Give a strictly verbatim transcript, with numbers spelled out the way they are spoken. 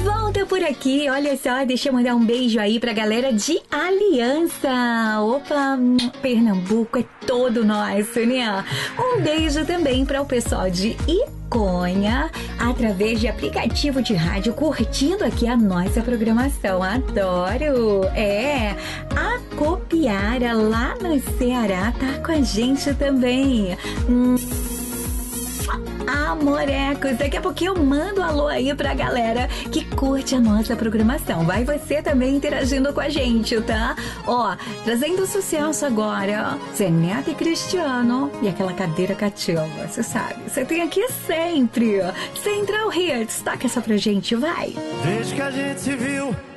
volta por aqui. Olha só, deixa eu mandar um beijo aí pra galera de Aliança. Opa, Pernambuco é todo nosso, né? Um beijo também para o pessoal de Iconha, através de aplicativo de rádio, curtindo aqui a nossa programação. Adoro! É, a Copiara lá no Ceará tá com a gente também. Hum. Amorecos, daqui a pouquinho eu mando um alô aí pra galera que curte a nossa programação. Vai você também interagindo com a gente, tá? Ó, trazendo sucesso agora, Zé Neto e Cristiano e aquela cadeira cativa, você sabe, você tem aqui sempre Central Hits, taca essa pra gente, vai! Desde que a gente se viu,